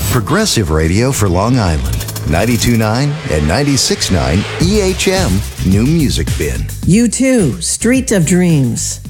Progressive Radio for Long Island. 92.9 and 96.9 EHM New Music Bin. U2, Street of Dreams.